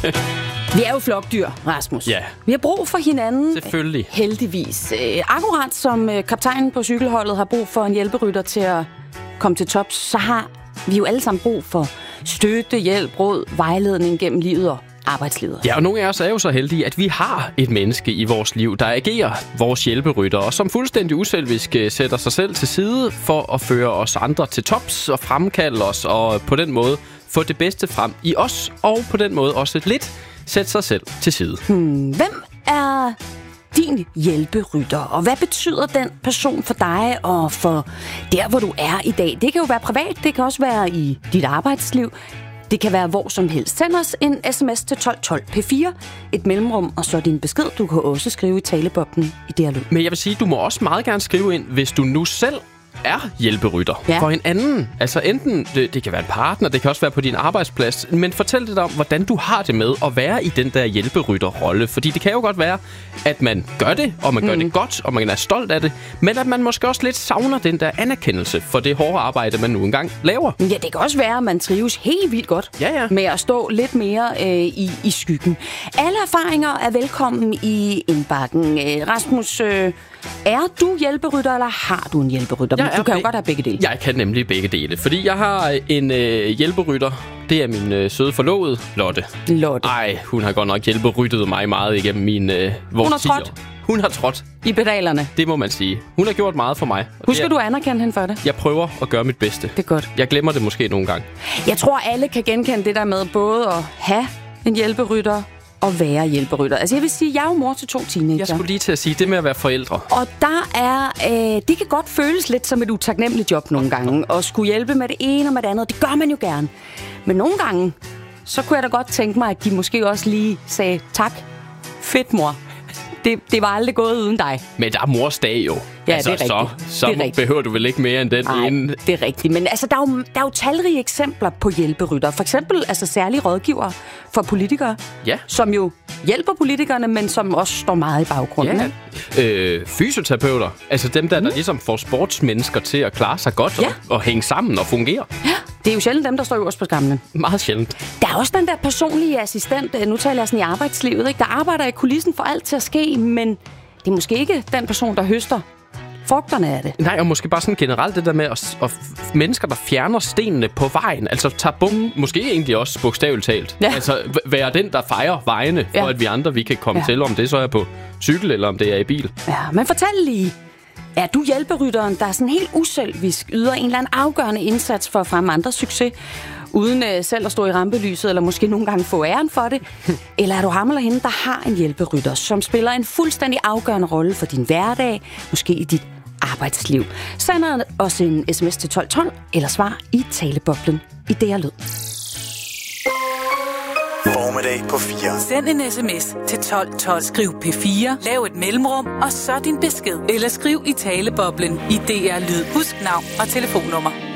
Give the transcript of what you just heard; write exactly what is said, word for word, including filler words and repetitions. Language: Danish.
Vi er jo flokdyr, Rasmus. Ja. Vi har brug for hinanden. Selvfølgelig. Heldigvis. Akkurat som kaptajnen på cykelholdet har brug for en hjælperytter til at komme til tops, så har vi jo alle sammen brug for støtte, hjælp, råd, vejledning gennem livet og arbejdslivet. Ja, og nogle af os er jo så heldige, at vi har et menneske i vores liv, der agerer vores hjælperytter, og som fuldstændig uselvisk sætter sig selv til side for at føre os andre til tops og fremkalde os, og på den måde få det bedste frem i os, og på den måde også lidt sætte sig selv til side. Hmm, hvem er din hjælperytter, og hvad betyder den person for dig og for der, hvor du er i dag? Det kan jo være privat, det kan også være i dit arbejdsliv. Det kan være hvor som helst. Send os en sms til tolv tolv P fire, et mellemrum, og så din besked. Du kan også skrive i taleboblen i det her løb. Men jeg vil sige, du må også meget gerne skrive ind, hvis du nu selv er hjælperytter ja. for en anden. Altså enten, det, det kan være en partner, det kan også være på din arbejdsplads, men fortæl lidt om, hvordan du har det med at være i den der hjælperytterrolle. Fordi det kan jo godt være, at man gør det, og man gør mm. det godt, og man er stolt af det, men at man måske også lidt savner den der anerkendelse for det hårde arbejde, man nu engang laver. Ja, det kan også være, at man trives helt vildt godt ja, ja. med at stå lidt mere øh, i, i skyggen. Alle erfaringer er velkommen i indbakken. Øh, Rasmus, øh, er du hjælperytter, eller har du en hjælperytter? Du kan jo godt have begge dele. Jeg kan nemlig begge dele, fordi jeg har en øh, hjælperytter. Det er min øh, søde forlovede, Lotte. Lotte. Ej, hun har godt nok hjælperyttet mig meget igennem min øh, vores Hun har trådt. Hun har trådt. I pedalerne. Det må man sige. Hun har gjort meget for mig. Husker du at anerkende hende for det? Jeg prøver at gøre mit bedste. Det er godt. Jeg glemmer det måske nogle gange. Jeg tror, alle kan genkende det der med både at have en hjælperytter og være hjælperytter. Altså jeg vil sige, jeg er jo mor til to teenager. Jeg skulle lige til at sige det med at være forældre. Og der er, øh, det kan godt føles lidt som et utaknemmeligt job nogle gange, at skulle hjælpe med det ene og med det andet. Det gør man jo gerne. Men nogle gange, så kunne jeg da godt tænke mig, at de måske også lige sagde, tak, fedt mor. Det, det var aldrig gået uden dig. Men der er mors dag jo. Ja, altså, det er rigtigt. Så, så det er rigtigt. behøver du vel ikke mere end den Ej, ene. det er rigtigt. Men altså, der, er jo, der er jo talrige eksempler på hjælperytter. For eksempel altså, særlige rådgivere for politikere, ja. som jo hjælper politikerne, men som også står meget i baggrunden. Ja. Øh, fysioterapeuter, altså dem der, mm. der ligesom får sportsmennesker til at klare sig godt ja. og, og hænge sammen og fungere. Ja, det er jo sjældent dem, der står øverst på skamlen. Meget sjældent. Der er også den der personlige assistent, nu taler jeg sådan i arbejdslivet, ikke? Der arbejder i kulissen for alt til at ske, men det er måske ikke den person, der høster frugterne af det. Nej, og måske bare sådan generelt det der med at, at mennesker, der fjerner stenene på vejen, altså tager bum, måske egentlig også bogstaveligt talt. Ja. Altså være den, der fejrer vejene, for ja. at vi andre vi kan komme ja. til, om det så er på cykel eller om det er i bil. Ja, men fortæl lige, er du hjælperytteren, der er sådan helt uselvisk yder en eller anden afgørende indsats for at fremme andres succes, uden øh, selv at stå i rampelyset, eller måske nogle gange få æren for det? Eller er du ham eller hende, der har en hjælperytter, som spiller en fuldstændig afgørende rolle for din hverdag, måske i dit arbejdsliv? Send os en sms til tolv tolv, eller svar i taleboblen i det her lyd. Formiddag på fire. Send en sms til tolv tolv. Skriv P fire, lav et mellemrum, og så din besked. Eller skriv i taleboblen i D R Lyd. Husk navn og telefonnummer.